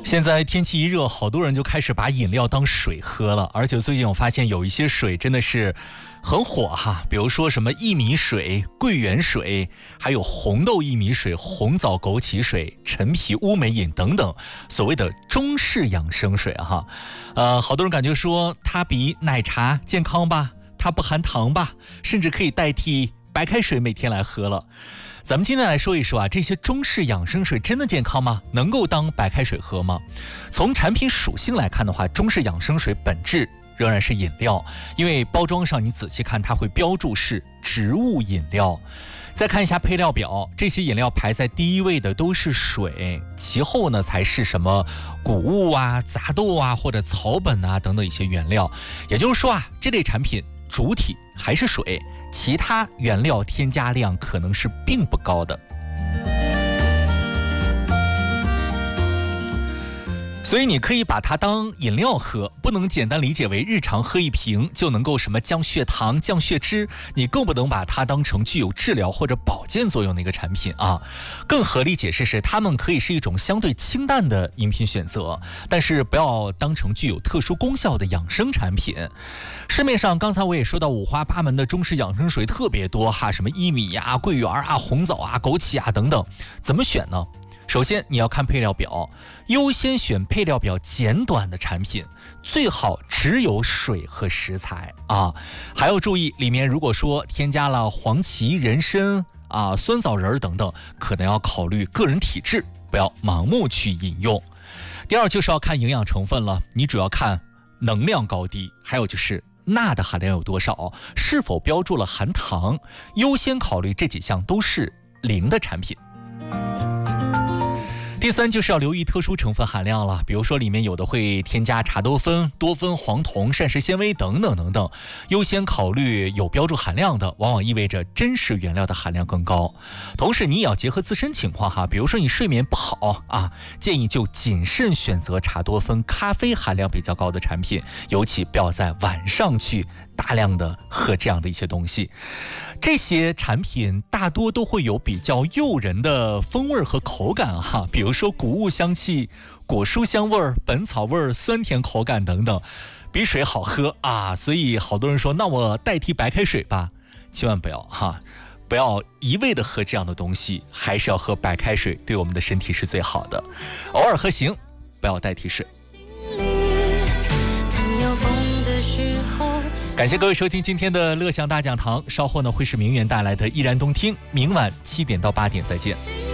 现在天气一热，好多人就开始把饮料当水喝了，而且最近我发现有一些水真的是很火哈，比如说什么薏米水、桂圆水，还有红豆薏米水、红枣枸杞水、陈皮乌梅饮等等，所谓的中式养生水哈。好多人感觉说它比奶茶健康吧，它不含糖吧，甚至可以代替白开水每天来喝了。咱们今天来说一说啊，这些中式养生水真的健康吗？能够当白开水喝吗？从产品属性来看的话，中式养生水本质仍然是饮料，因为包装上你仔细看，它会标注是植物饮料。再看一下配料表，这些饮料排在第一位的都是水，其后呢才是什么谷物啊、杂豆啊或者草本啊等等一些原料。也就是说啊，这类产品主体还是水，其他原料添加量可能是并不高的。所以你可以把它当饮料喝，不能简单理解为日常喝一瓶就能够什么降血糖、降血脂，你更不能把它当成具有治疗或者保健作用的一个产品啊。更合理解释是，它们可以是一种相对清淡的饮品选择，但是不要当成具有特殊功效的养生产品。市面上刚才我也说到五花八门的中式养生水特别多哈，什么薏米啊、桂圆啊、红枣啊、枸杞啊等等，怎么选呢？首先你要看配料表，优先选配料表简短的产品，最好只有水和食材啊。还要注意里面如果说添加了黄芪、人参啊、酸枣仁等等，可能要考虑个人体质，不要盲目去饮用。第二就是要看营养成分了，你主要看能量高低，还有就是钠的含量有多少，是否标注了含糖，优先考虑这几项都是零的产品。第三就是要留意特殊成分含量了，比如说里面有的会添加茶多酚、多酚、黄酮、膳食纤维等等等等，优先考虑有标注含量的，往往意味着真实原料的含量更高。同时你也要结合自身情况哈，比如说你睡眠不好啊，建议就谨慎选择茶多酚、咖啡含量比较高的产品，尤其不要在晚上去大量的喝这样的一些东西。这些产品大多都会有比较诱人的风味和口感哈，比如说谷物香气、果蔬香味、本草味、酸甜口感等等，比水好喝啊。所以好多人说，那我代替白开水吧，千万不要哈，不要一味的喝这样的东西，还是要喝白开水，对我们的身体是最好的。偶尔喝行，不要代替水。感谢各位收听今天的乐享大讲堂，稍后呢会是明远带来的依然动听，明晚7点到8点再见。